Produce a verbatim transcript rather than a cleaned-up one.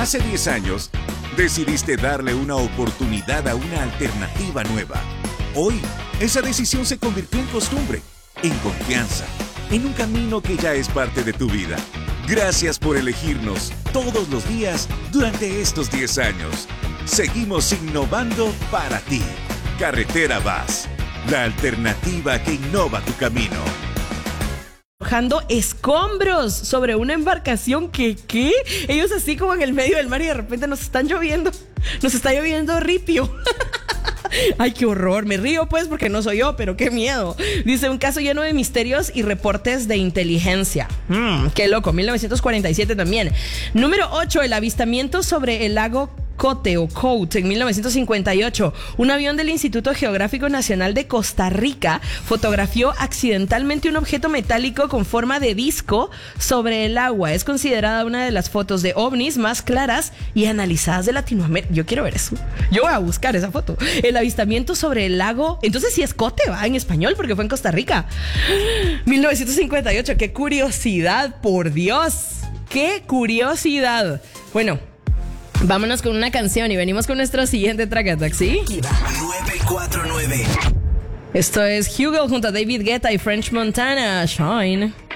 Hace diez años, decidiste darle una oportunidad a una alternativa nueva. Hoy, esa decisión se convirtió en costumbre, en confianza, en un camino que ya es parte de tu vida. Gracias por elegirnos todos los días durante estos diez años. Seguimos innovando para ti. Carretera Vaz, la alternativa que innova tu camino. Arrojando escombros sobre una embarcación que, ¿qué? Ellos así como en el medio del mar y de repente nos están lloviendo. Nos está lloviendo ripio. Ay, qué horror. Me río pues porque no soy yo, pero qué miedo. Dice, un caso lleno de misterios y reportes de inteligencia. Mm, qué loco. mil novecientos cuarenta y siete también. Número ocho, el avistamiento sobre el lago Cote o Cote en mil novecientos cincuenta y ocho. Un avión del Instituto Geográfico Nacional de Costa Rica fotografió accidentalmente un objeto metálico con forma de disco sobre el agua. Es considerada una de las fotos de ovnis más claras y analizadas de Latinoamérica. Yo quiero ver eso. Yo voy a buscar esa foto. El avistamiento sobre el lago. Entonces sí es Cote, va en español porque fue en Costa Rica. mil novecientos cincuenta y ocho. Qué curiosidad, por Dios. Qué curiosidad. Bueno, vámonos con una canción y venimos con nuestro siguiente track attack, ¿sí? nueve cuatro nueve. Esto es Hugo junto a David Guetta y French Montana. Shine.